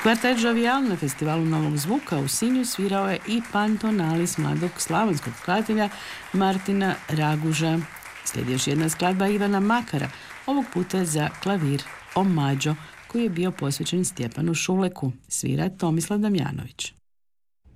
Kvartet Žovijal na festivalu Novog zvuka u Sinju svirao je i Pantonalis mladog slavonskog skladatelja Martina Raguža. Slijedi još jedna skladba Ivana Makara, ovog puta za klavir O Mađo, koji je bio posvećen Stjepanu Šuleku, svira Tomislav Damjanović.